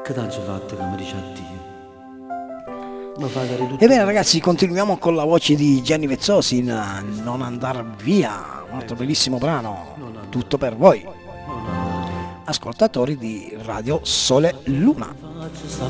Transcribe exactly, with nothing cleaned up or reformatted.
Che t'ha fatto che mi dice a Dio? Mi fa dare tutto. Ebbene ragazzi, continuiamo con la voce di Gianni Vezzosi in Non andar via, un altro bellissimo brano, tutto per voi, ascoltatori di Radio Sole Luna.